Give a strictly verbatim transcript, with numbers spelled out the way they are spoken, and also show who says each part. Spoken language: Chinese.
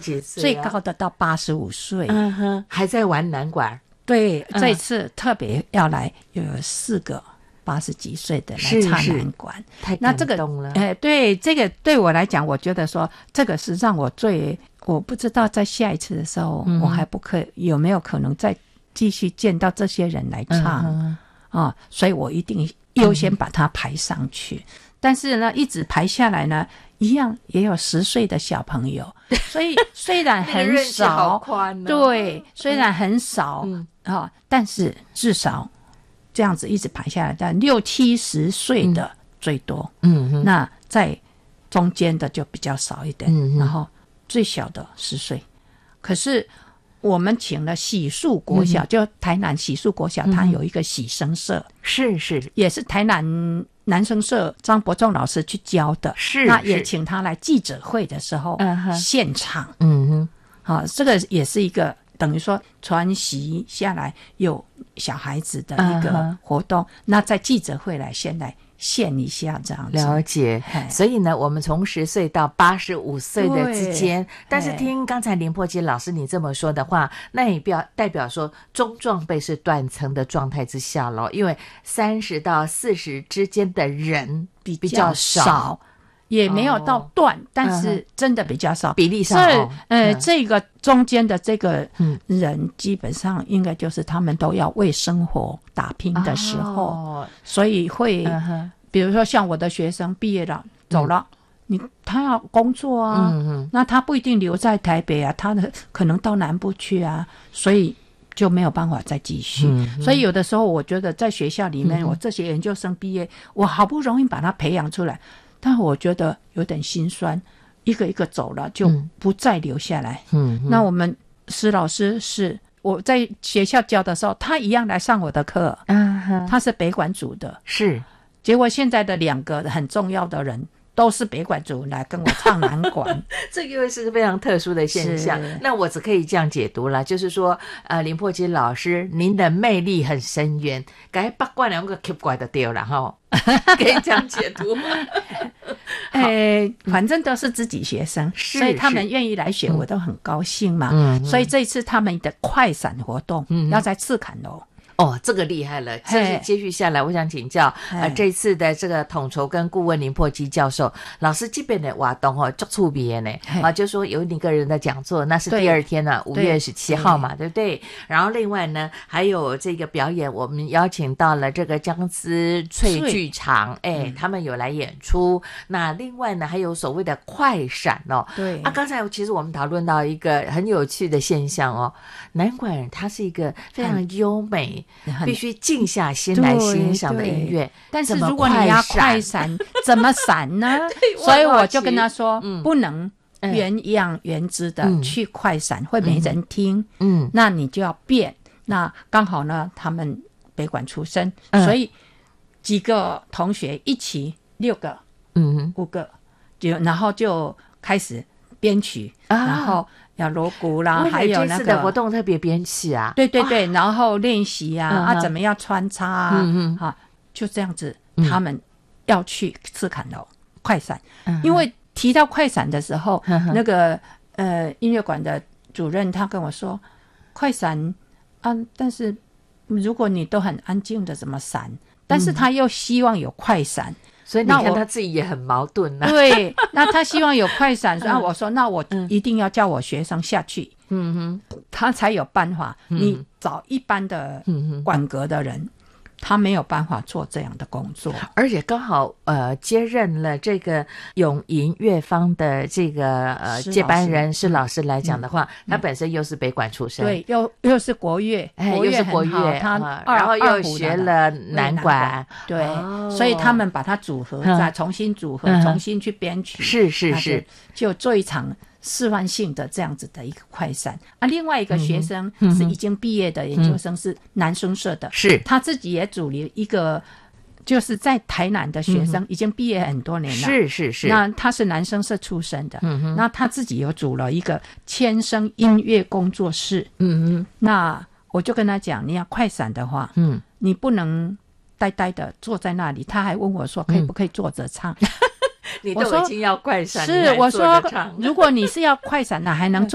Speaker 1: 几岁、啊？
Speaker 2: 最高的到八十五岁，
Speaker 1: 嗯哼，还在玩南管。
Speaker 2: 对，
Speaker 1: 嗯、
Speaker 2: 这次特别要来，有四个八十几岁的来唱南管，
Speaker 1: 太感动了。
Speaker 2: 那这个，哎、呃，对，这个对我来讲，我觉得说这个是让我最，我不知道在下一次的时候，嗯、我还不可有没有可能再继续见到这些人来唱啊、嗯哦，所以我一定优先把它排上去。嗯、但是呢，一直排下来呢，一样也有十岁的小朋友，所以虽然很少，
Speaker 1: 哦、
Speaker 2: 对，虽然很少。嗯哦、但是至少这样子一直排下来，但六七十岁的最多，
Speaker 1: 嗯嗯，
Speaker 2: 那在中间的就比较少一点，嗯，然后最小的十岁。可是我们请了喜树国小，嗯、就台南喜树国小，它有一个喜生社，
Speaker 1: 是是，
Speaker 2: 也是台南男生社张伯仲老师去教的，
Speaker 1: 是，
Speaker 2: 那也请他来记者会的时候，嗯、现场，
Speaker 1: 嗯哼，
Speaker 2: 好、哦，这个也是一个。等于说传习下来有小孩子的一个活动， uh-huh. 那在记者会来先来现一下这样子。
Speaker 1: 了解。所以呢，我们从十岁到八十五岁的之间，但是听刚才林珀基老师你这么说的话，那也表代表说中壮辈是断层的状态之下咯，因为三十到四十之间的人比较少。
Speaker 2: 也没有到断、哦、但是真的比较少、
Speaker 1: 嗯、比例上、
Speaker 2: 哦、呃、嗯、这个中间的这个人基本上应该就是他们都要为生活打拼的时候、哦、所以会、嗯、比如说像我的学生毕业了走了、嗯、你他要工作啊、嗯、那他不一定留在台北啊，他的可能到南部去啊，所以就没有办法再继续、嗯、所以有的时候我觉得在学校里面、嗯、我这些研究生毕业，我好不容易把他培养出来，但我觉得有点心酸，一个一个走了就不再留下来。嗯，那我们施老师是我在学校教的时候，他一样来上我的课。嗯，他是北管组的，
Speaker 1: 是。
Speaker 2: 结果现在的两个很重要的人都是北管组来跟我唱南管，
Speaker 1: 这个是非常特殊的现象。那我只可以这样解读了，就是说，呃，林珀基老师，您的魅力很深远，该八卦两个 keep 怪的丢了哈。可以这样解读吗？
Speaker 2: 呃，反正都是自己学生，所以他们愿意来学，我都很高兴嘛。嗯，所以这一次他们的快闪活动、嗯、要在赤坎楼。
Speaker 1: 哦，这个厉害了！就是接续下来，我想请教，呃，这次的这个统筹跟顾问林珀基教授老师这边的活动哦，足特别呢啊，就说有一个人的讲座，那是第二天呢，五月十七号嘛， 对, 对不对？然后另外呢，还有这个表演，我们邀请到了这个姜思翠剧场，哎、嗯，他们有来演出。那另外呢，还有所谓的快闪哦，
Speaker 2: 对
Speaker 1: 啊，刚才其实我们讨论到一个很有趣的现象哦，南管它是一一个非常优美、必须静下心来欣赏的音乐。
Speaker 2: 但是如果你要快闪，怎么闪呢？所以我就跟他说，嗯、不能原样原汁的去快闪，嗯、会没人听。嗯，那你就要变。那刚好呢，他们北管出身，嗯、所以几个同学一起六个，嗯，五个，就然后就开始编曲，啊、然后要锣鼓啦，还有那个
Speaker 1: 这次的活动特别编曲啊，
Speaker 2: 对对对，然后练习啊、嗯、啊，怎么样穿插啊，嗯嗯，啊，就这样子，他们要去赤坎楼快闪，嗯，因为提到快闪的时候，嗯、那个呃音乐馆的主任他跟我说，快闪啊，但是如果你都很安静的怎么闪？但是他又希望有快闪。嗯，
Speaker 1: 所以你看他自己也很矛盾啊。
Speaker 2: 对，那他希望有快闪，然后我说那我一定要叫我学生下去，嗯哼，他才有办法。嗯、你找一般的管阁的人，嗯、他没有办法做这样的工作。
Speaker 1: 而且刚好呃接任了这个永银乐坊的这个呃接班人施老师来讲的话，嗯、他本身又是北管出身，
Speaker 2: 对，又又是国乐，
Speaker 1: 国乐又是国乐，他、呃、然后又学了南管，
Speaker 2: 对，哦、所以他们把它组合，再重新组合，嗯、重新去编曲，
Speaker 1: 是是是，
Speaker 2: 就做一场示范性的这样子的一个快闪啊。另外一个学生是已经毕业的研究生，是男生社的，是、嗯、他自己也组了一个，就是在台南的学生，嗯、已经毕业很多年了，
Speaker 1: 是是是。
Speaker 2: 那他是男生社出身的，嗯哼，那他自己有组了一个千声音乐工作室，嗯哼。那我就跟他讲，你要快闪的话，嗯，你不能呆呆的坐在那里。他还问我说，可以不可以坐着唱？
Speaker 1: 你都已经要快闪，
Speaker 2: 是我说，如果你是要快闪，那还能坐